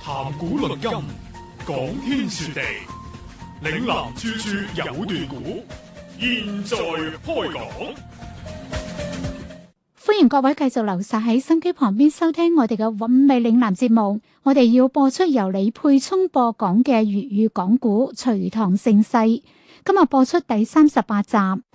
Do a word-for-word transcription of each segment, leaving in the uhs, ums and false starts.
談古論今，講天說地，嶺南處處有段古。現在開講， 歡迎各位繼續留晒喺心機旁邊收聽我哋嘅韻味嶺南節目。我哋要播出由李沛聰播講嘅粵語講古《隋唐盛世》，今日播出第三十八集。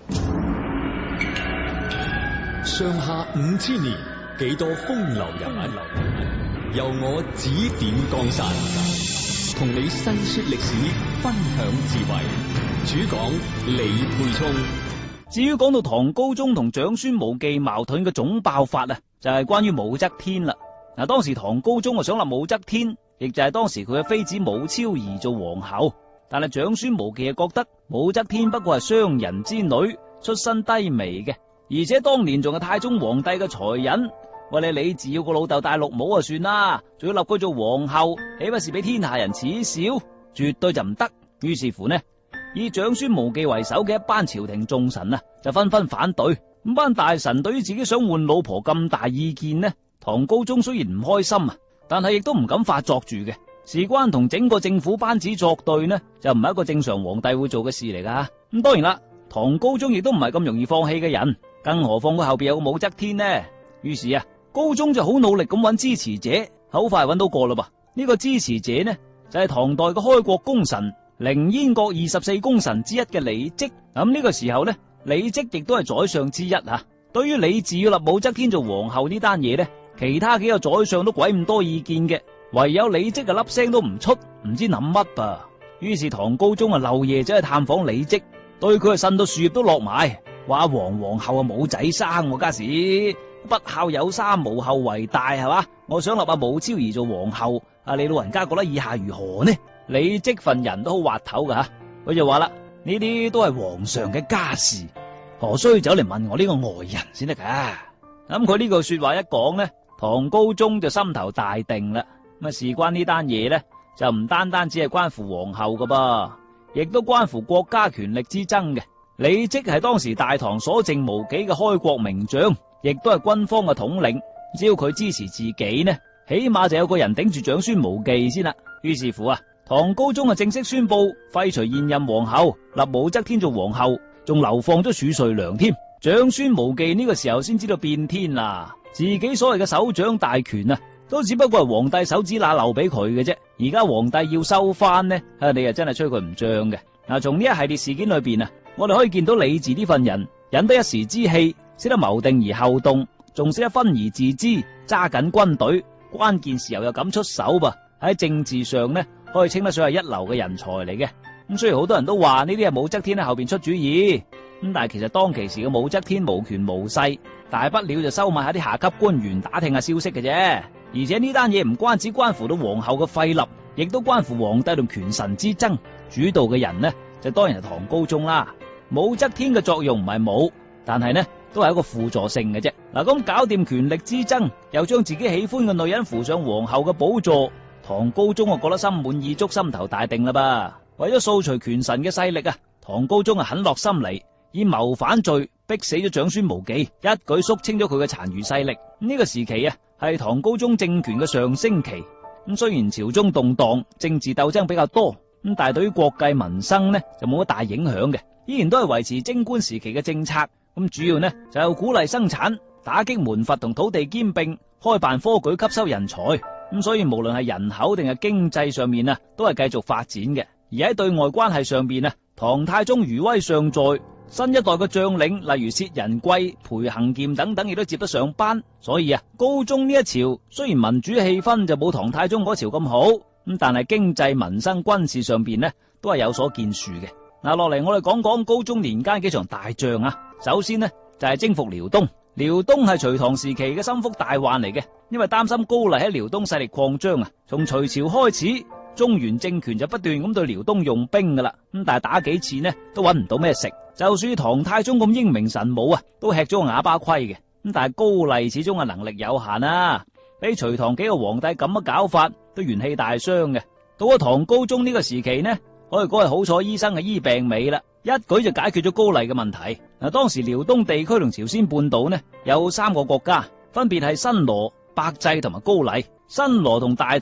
上下五千年，幾多風流人物，由我指點江山，同你細說歷史，分享智慧。主講李沛聰。 至於講到唐高宗同長孫無忌矛盾嘅總爆發啊，就係關於武則天啦。嗱，當時唐高宗啊想立武則天，亦就係當時佢嘅妃子武超兒做皇后，但係長孫無忌啊覺得武則天不過係商人之女，出身低微嘅，而且當年仲係太宗皇帝嘅才人，喂，你李治要個老豆戴綠帽啊算啦，仲要立佢做皇后，豈不是俾天下人恥笑？絕對就唔得。於是乎呢，以長孫無忌為首嘅一班朝廷重臣啊，就紛紛反對。咁班大臣對於自己想換老婆咁大意見呢，唐高宗雖然唔開心啊，但係亦都唔敢發作住嘅。事關同整個政府班子作對呢，就唔係一個正常皇帝會做嘅事嚟噶。咁當然啦，唐高宗亦都唔係咁容易放棄嘅人，更何況佢後邊有個武則天呢。於是啊，高宗就好努力咁揾支持者，好快揾到個啦噃。呢個支持者呢，就係唐代嘅開國功臣，凌煙閣二十四功臣之一嘅李績。咁呢個時候呢，李績亦都係宰相之一吓。對於李治要立武則天做皇后呢單嘢呢，其他幾個宰相都鬼咁多意見嘅，唯有李績啊粒聲都唔出，唔知諗乜噃。於是唐高宗啊漏夜走去探訪李績，對佢啊呻到樹葉都落埋，話皇皇后啊冇仔生，我家時不孝有三，無後為大，係嘛？我想立阿武超兒做皇后，啊你老人家覺得以下如何呢？李績份人都好滑頭噶吓，佢就話啦，呢啲都係皇上嘅家事，何須走嚟問我呢個外人先得噶？咁佢呢句說話一講呢，唐高宗就心頭大定啦。咁啊事關呢單嘢呢，就唔單單只係關乎皇后噶噃，亦都關乎國家權力之爭嘅。李績係當時大唐所剩無幾嘅開國名將，亦都係軍方嘅統領。只要佢支持自己呢，起碼就有個人頂住長孫無忌先啦。於是乎啊，唐高宗啊正式宣布廢除現任皇后，立武則天做皇后，仲流放咗儲稅糧添。長孫無忌呢個時候先知道變天啦，自己所謂嘅首長大權啊，都只不過係皇帝手指罅漏俾佢嘅啫。而家皇帝要收翻呢，啊你啊真係吹佢唔脹嘅。嗱，從呢一系列事件裏邊啊，我哋可以見到李治呢份人忍得一時之氣，識得謀定而後動，仲識得分而治之，揸緊軍隊，關鍵時候又敢出手噃。喺政治上呢，可以稱得上係一流嘅人才嚟嘅。咁雖然好多人都話呢啲係武則天喺後邊出主意，咁但係其實當其時嘅武則天無權無勢，大不了就收買下啲下級官員打聽下消息嘅啫。而且呢單嘢唔關只關乎到皇后嘅廢立，亦都關乎皇帝同權臣之爭。主導嘅人呢，就當然係唐高宗啦。武則天嘅作用唔係冇，但係呢都係一個輔助性嘅啫。嗱，咁搞掂權力之爭，又將自己喜歡嘅女人扶上皇后嘅寶座，唐高宗啊覺得心滿意足，心頭大定啦噃。為咗掃除權臣嘅勢力啊，唐高宗啊狠落心嚟，以謀反罪逼死咗長孫無忌，一舉肅清咗佢嘅殘餘勢力。呢、這個時期啊係唐高宗政權嘅上升期。咁雖然朝中動盪，政治鬥爭比較多，咁但係對於國計民生呢就冇乜大影響嘅，依然都係維持貞觀時期嘅政策。咁主要呢就係鼓勵生產，打擊門閥同土地兼併，開辦科舉吸收人才。咁所以無論係人口定係經濟上面啊，都係繼續發展嘅。而喺對外關係上邊啊，唐太宗餘威尚在，新一代嘅將領例如薛仁貴、裴行儉等等，亦都接得上班。所以啊，高宗呢一朝雖然民主氣氛就冇唐太宗嗰朝咁好，咁但係經濟民生軍事上邊呢都係有所建樹嘅。嗱，落嚟我哋講講高宗年間幾場大仗啊。首先呢就係征服遼東。遼東係隋唐時期嘅心腹大患嚟嘅，因為擔心高麗喺遼東勢力擴張啊。從隋朝開始，中原政權就不斷咁對遼東用兵噶啦，咁但係打幾次呢都搵唔到咩食。就算唐太宗咁英明神武啊，都吃咗個啞巴虧嘅。咁但係高麗始終係能力有限啊，俾隋唐幾個皇帝咁樣搞法，都元氣大傷嘅。到咗唐高宗呢個時期呢，可以講係好彩醫生係醫病尾啦，一舉就解決咗高麗嘅問題。嗱，當時遼東地區同朝鮮半島呢有三個國家，分別係新羅、百濟同埋高麗。新羅同大唐